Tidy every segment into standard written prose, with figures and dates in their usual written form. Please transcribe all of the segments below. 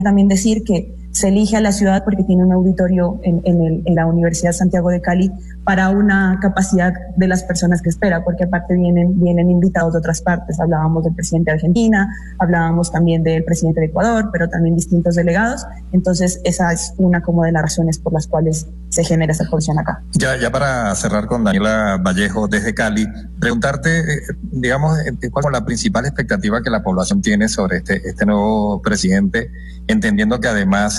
también decir que se elige a la ciudad porque tiene un auditorio en la Universidad Santiago de Cali para una capacidad de las personas que espera, porque aparte vienen invitados de otras partes. Hablábamos del presidente de Argentina, hablábamos también del presidente de Ecuador, pero también distintos delegados. Entonces, esa es una como de las razones por las cuales se genera esta posición acá. Ya para cerrar con Daniela Vallejo desde Cali, preguntarte, digamos, cuál es la principal expectativa que la población tiene sobre este nuevo presidente, entendiendo que además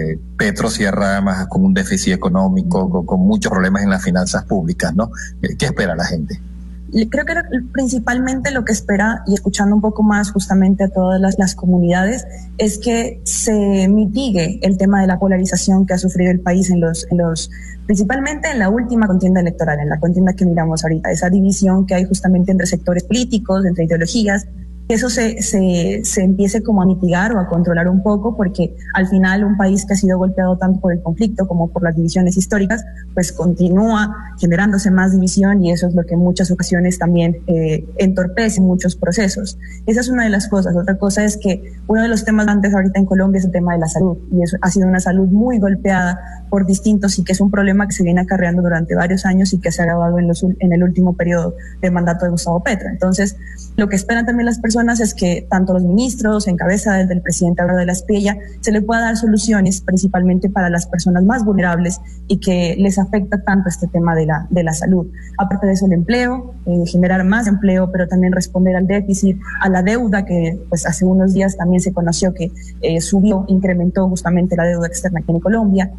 Petro cierra más con un déficit económico, con muchos problemas en las finanzas públicas, ¿no? ¿Qué espera la gente? Creo que principalmente lo que espera, y escuchando un poco más justamente a todas las comunidades, es que se mitigue el tema de la polarización que ha sufrido el país principalmente en la última contienda electoral, en la contienda que miramos ahorita, esa división que hay justamente entre sectores políticos, entre ideologías, que eso se empiece como a mitigar o a controlar un poco, porque al final un país que ha sido golpeado tanto por el conflicto como por las divisiones históricas, pues continúa generándose más división, y eso es lo que en muchas ocasiones también entorpece muchos procesos. Esa es una de las cosas. Otra cosa es que uno de los temas antes ahorita en Colombia es el tema de la salud, y eso ha sido una salud muy golpeada por distintos, y que es un problema que se viene acarreando durante varios años y que se ha agravado en el último periodo de mandato de Gustavo Petro. Entonces, lo que esperan también las personas es que tanto los ministros, en cabeza del presidente Álvaro de la Espriella, se le pueda dar soluciones principalmente para las personas más vulnerables y que les afecta tanto este tema de la salud. Aparte de eso, el empleo, generar más empleo, pero también responder al déficit, a la deuda que pues hace unos días también se conoció que incrementó justamente la deuda externa aquí en Colombia.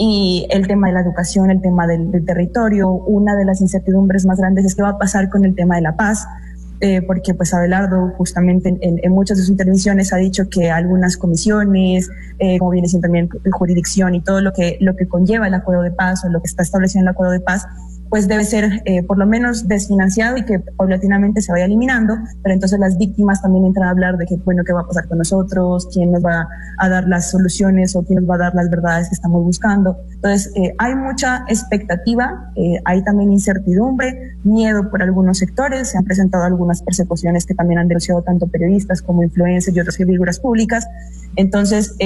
Y el tema de la educación, el tema del territorio. Una de las incertidumbres más grandes es qué va a pasar con el tema de la paz, porque pues Abelardo justamente en muchas de sus intervenciones ha dicho que algunas comisiones, como viene siendo también jurisdicción y todo lo que conlleva el acuerdo de paz o lo que está establecido en el acuerdo de paz, pues debe ser por lo menos desfinanciado y que paulatinamente se vaya eliminando, pero entonces las víctimas también entran a hablar de que, bueno, ¿qué va a pasar con nosotros? ¿Quién nos va a dar las soluciones o quién nos va a dar las verdades que estamos buscando? Entonces, hay mucha expectativa, hay también incertidumbre, miedo por algunos sectores, se han presentado algunas persecuciones que también han denunciado tanto periodistas como influencers y otras figuras públicas. Entonces,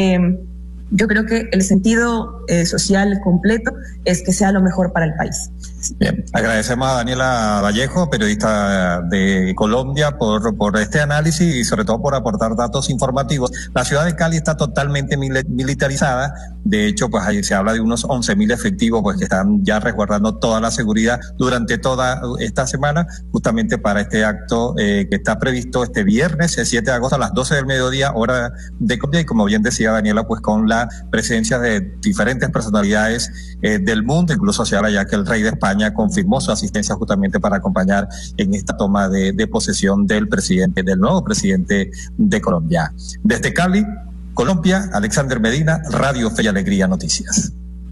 yo creo que el sentido social completo es que sea lo mejor para el país. Bien, agradecemos a Daniela Vallejo, periodista de Colombia, por este análisis y sobre todo por aportar datos informativos. La ciudad de Cali está totalmente militarizada. De hecho, pues ahí se habla de unos 11.000 efectivos pues que están ya resguardando toda la seguridad durante toda esta semana, justamente para este acto que está previsto este viernes, el 7 de agosto a las 12 del mediodía, hora de Colombia, y como bien decía Daniela, pues con la presencia de diferentes personalidades del mundo, incluso se habla ya que el rey de España confirmó su asistencia justamente para acompañar en esta toma de posesión del nuevo presidente de Colombia. Desde Cali, Colombia, Alexander Medina, Radio Fe y Alegría Noticias.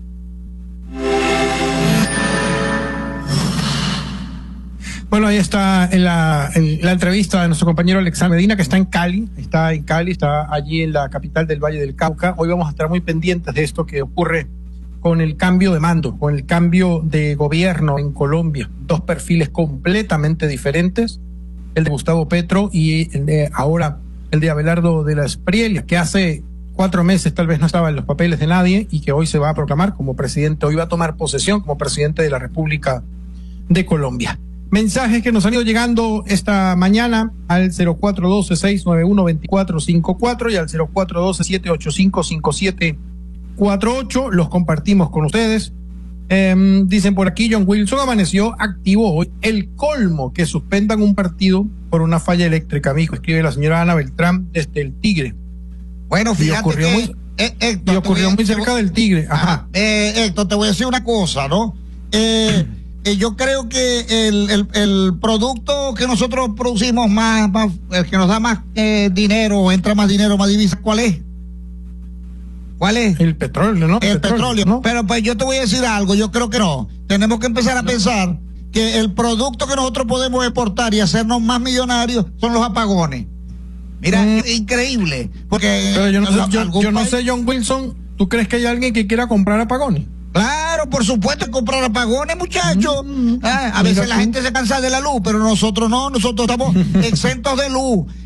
Bueno, ahí está la entrevista de nuestro compañero Alexander Medina, que está en Cali, está allí en la capital del Valle del Cauca. Hoy vamos a estar muy pendientes de esto que ocurre con el cambio de mando, con el cambio de gobierno en Colombia. Dos perfiles completamente diferentes, el de Gustavo Petro y ahora el de Abelardo de la Espriella, que hace 4 meses tal vez no estaba en los papeles de nadie y que hoy se va a proclamar como presidente, hoy va a tomar posesión como presidente de la República de Colombia. Mensajes que nos han ido llegando esta mañana al 0412-691-2454 y al 0412-785-5748. Los compartimos con ustedes. Dicen por aquí, John Wilson amaneció activo hoy. El colmo que suspendan un partido por una falla eléctrica, mijo, escribe la señora Ana Beltrán desde el Tigre. Bueno, fíjate y ocurrió muy cerca del Tigre. Ajá. Héctor, te voy a decir una cosa, ¿no? Yo creo que el producto que nosotros producimos el que nos da más dinero, entra más dinero, más divisas, ¿cuál es? ¿Cuál es? El petróleo, ¿no? El petróleo. ¿No? Pero pues yo te voy a decir algo, yo creo que no. Tenemos que empezar a pensar que el producto que nosotros podemos exportar y hacernos más millonarios son los apagones. Mira, es increíble. Porque pero yo no sé, John Wilson, ¿tú crees que hay alguien que quiera comprar apagones? Claro, por supuesto, comprar apagones, muchachos. A veces la gente se cansa de la luz, pero nosotros no, nosotros estamos exentos de luz.